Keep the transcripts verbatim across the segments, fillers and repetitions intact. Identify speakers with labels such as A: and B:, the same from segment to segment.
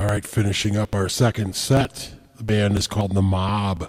A: All right, finishing up our second set. The band is called The Mob.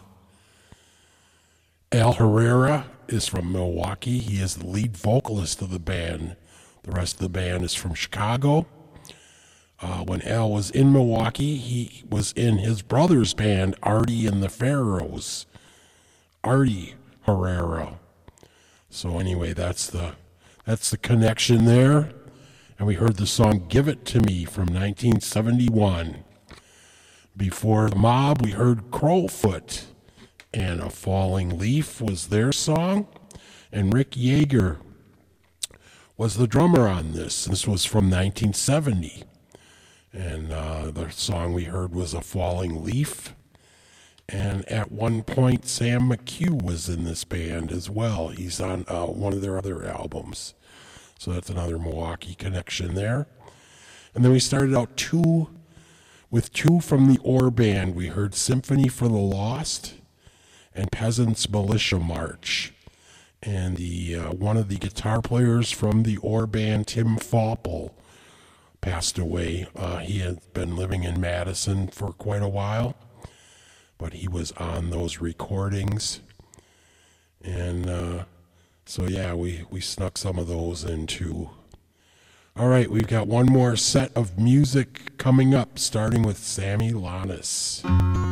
A: Al Herrera is from Milwaukee. He is the lead vocalist of the band. The rest of the band is from Chicago. Uh, when Al was in Milwaukee, he was in his brother's band, Artie and the Pharaohs. Artie Herrera. So anyway, that's the that's the connection there. And we heard the song Give It To Me from nineteen seventy-one. Before The Mob, we heard Crowfoot, and A Falling Leaf was their song. And Rick Yeager was the drummer on this. This was from nineteen seventy. And uh, the song we heard was A Falling Leaf. And at one point, Sam McHugh was in this band as well. He's on uh, one of their other albums. So that's another Milwaukee connection there. And then we started out two with two from the Ore Band. We heard Symphony for the Lost and Peasants Militia March. And the uh, one of the guitar players from the Ore Band, Tim Fopple, passed away. Uh, he had been living in Madison for quite a while, but he was on those recordings. And uh, so, yeah, we, we snuck some of those in, too. All right, we've got one more set of music coming up, starting with Sammy Lannis.